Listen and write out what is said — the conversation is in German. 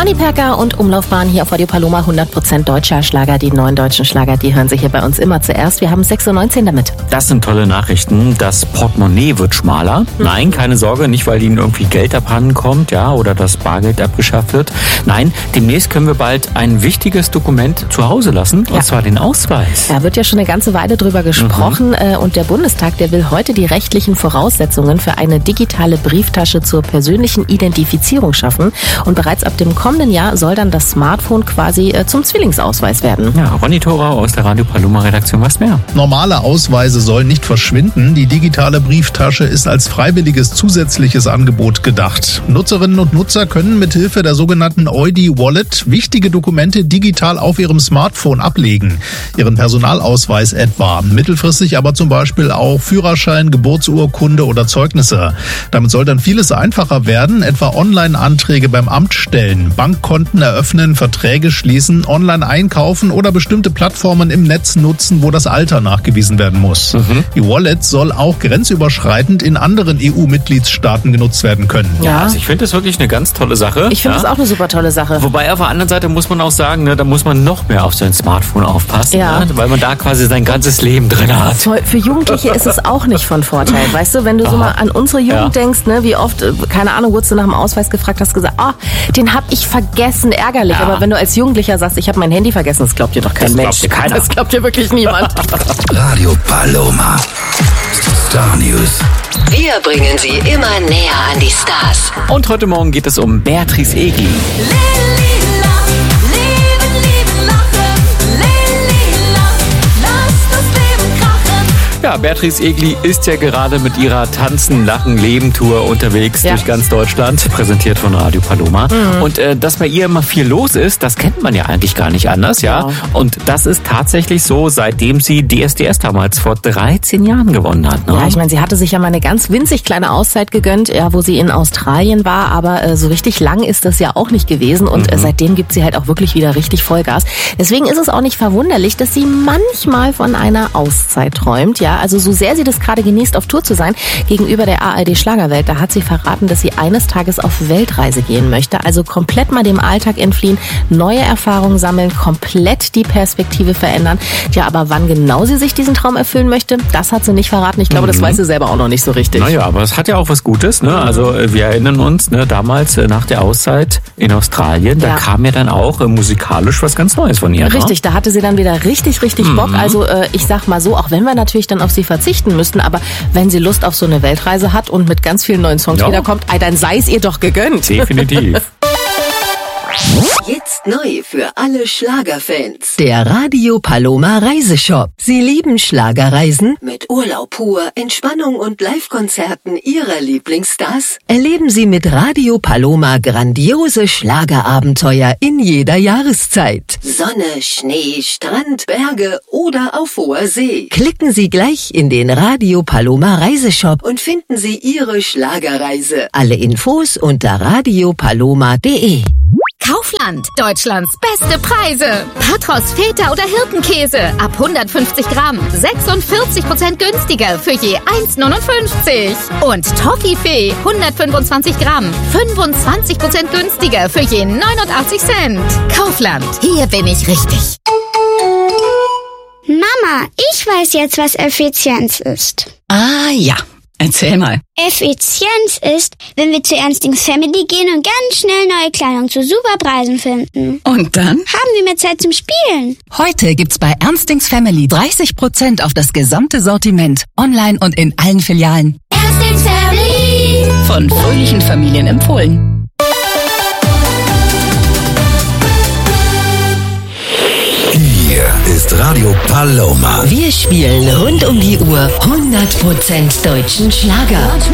Ronny Perker und Umlaufbahn hier auf Radio Paloma, 100% deutscher Schlager. Die neuen deutschen Schlager, die hören Sie hier bei uns immer zuerst. Wir haben 6.19 Uhr damit. Das sind tolle Nachrichten. Das Portemonnaie wird schmaler. Nein, keine Sorge, nicht weil Ihnen irgendwie Geld abhanden kommt, ja, oder das Bargeld abgeschafft wird. Nein, demnächst können wir bald ein wichtiges Dokument zu Hause lassen, und zwar den Ausweis. Da wird ja schon eine ganze Weile drüber gesprochen und der Bundestag, der will heute die rechtlichen Voraussetzungen für eine digitale Brieftasche zur persönlichen Identifizierung schaffen. Und bereits ab dem kommenden Jahr soll dann das Smartphone quasi zum Zwillingsausweis werden. Ja, Ronny Thorau aus der Radio Paloma Redaktion, was mehr? Normale Ausweise sollen nicht verschwinden. Die digitale Brieftasche ist als freiwilliges zusätzliches Angebot gedacht. Nutzerinnen und Nutzer können mithilfe der sogenannten Eudi Wallet wichtige Dokumente digital auf ihrem Smartphone ablegen. Ihren Personalausweis etwa. Mittelfristig aber zum Beispiel auch Führerschein, Geburtsurkunde oder Zeugnisse. Damit soll dann vieles einfacher werden, etwa Online-Anträge beim Amt stellen, Bankkonten eröffnen, Verträge schließen, online einkaufen oder bestimmte Plattformen im Netz nutzen, wo das Alter nachgewiesen werden muss. Die Wallet soll auch grenzüberschreitend in anderen EU-Mitgliedstaaten genutzt werden können. Ja, also ich finde das wirklich eine ganz tolle Sache. Ich finde das auch eine super tolle Sache. Wobei auf der anderen Seite muss man auch sagen, ne, da muss man noch mehr auf sein Smartphone aufpassen, ne, weil man da quasi sein ganzes Leben drin hat. Für Jugendliche ist es auch nicht von Vorteil. Weißt du, wenn du so mal an unsere Jugend denkst, ne, wie oft, keine Ahnung, wurdest du nach dem Ausweis gefragt, hast gesagt, den hab ich vergessen, ärgerlich. Aber wenn du als Jugendlicher sagst, ich habe mein Handy vergessen, das glaubt dir doch kein Mensch. Das glaubt dir wirklich niemand. Radio Paloma. Star News. Wir bringen Sie immer näher an die Stars. Und heute Morgen geht es um Beatrice Egli. Ja, Beatrice Egli ist ja gerade mit ihrer Tanzen, Lachen, Leben Tour unterwegs durch ganz Deutschland, präsentiert von Radio Paloma. Und dass bei ihr immer viel los ist, das kennt man ja eigentlich gar nicht anders, ja. Und das ist tatsächlich so, seitdem sie DSDS damals vor 13 Jahren gewonnen hat. Ne? Ja, ich meine, sie hatte sich ja mal eine ganz winzig kleine Auszeit gegönnt, ja, wo sie in Australien war, aber so richtig lang ist das ja auch nicht gewesen und seitdem gibt sie halt auch wirklich wieder richtig Vollgas. Deswegen ist es auch nicht verwunderlich, dass sie manchmal von einer Auszeit träumt, ja. Also so sehr sie das gerade genießt, auf Tour zu sein, gegenüber der ARD Schlagerwelt, da hat sie verraten, dass sie eines Tages auf Weltreise gehen möchte. Also komplett mal dem Alltag entfliehen, neue Erfahrungen sammeln, komplett die Perspektive verändern. Ja, aber wann genau sie sich diesen Traum erfüllen möchte, das hat sie nicht verraten. Ich glaube, das weiß sie selber auch noch nicht so richtig. Naja, aber es hat ja auch was Gutes, ne? Also wir erinnern uns, ne, damals nach der Auszeit in Australien, da kam ja dann auch musikalisch was ganz Neues von ihr. Richtig, da hatte sie dann wieder richtig Bock. Also ich sag mal so, auch wenn wir natürlich dann auf sie verzichten müssten, aber wenn sie Lust auf so eine Weltreise hat und mit ganz vielen neuen Songs wiederkommt, dann sei es ihr doch gegönnt. Definitiv. Jetzt neu für alle Schlagerfans. Der Radio Paloma Reiseshop. Sie lieben Schlagerreisen? Mit Urlaub pur, Entspannung und Live-Konzerten Ihrer Lieblingsstars? Erleben Sie mit Radio Paloma grandiose Schlagerabenteuer in jeder Jahreszeit. Sonne, Schnee, Strand, Berge oder auf hoher See. Klicken Sie gleich in den Radio Paloma Reiseshop und finden Sie Ihre Schlagerreise. Alle Infos unter radiopaloma.de. Kaufland, Deutschlands beste Preise. Patros, Feta oder Hirtenkäse ab 150 Gramm 46% günstiger für je 1,59. Und Toffifee 125 Gramm 25% günstiger für je 89 Cent. Kaufland, hier bin ich richtig. Mama, ich weiß jetzt, was Effizienz ist. Ah ja. Erzähl mal. Effizienz ist, wenn wir zu Ernstings Family gehen und ganz schnell neue Kleidung zu super Preisen finden. Und dann? Haben wir mehr Zeit zum Spielen. Heute gibt's bei Ernstings Family 30% auf das gesamte Sortiment. Online und in allen Filialen. Ernstings Family. Von fröhlichen Familien empfohlen. Hier ist Radio Paloma. Wir spielen rund um die Uhr 100% deutschen Schlager.